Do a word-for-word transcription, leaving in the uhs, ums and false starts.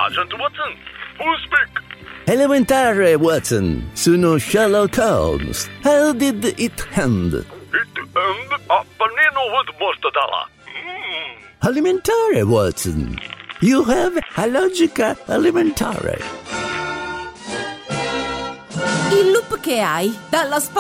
Agent Watson, who speak? Elementare, Watson. Sono Sherlock Holmes. How did it end? It end a panino with mortadella. Mm. Alimentare, Watson. You have a logica alimentare. Il loop che hai dalla